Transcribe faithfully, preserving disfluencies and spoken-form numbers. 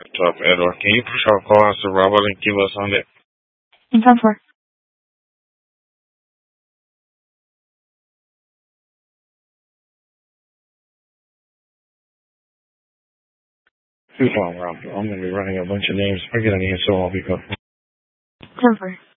Tough, Edward. Can you push our call out to Robert and give us on it? In ten four. Too far, Rob. I'm going to be running a bunch of names. If I get an answer, I'll be good. ten four.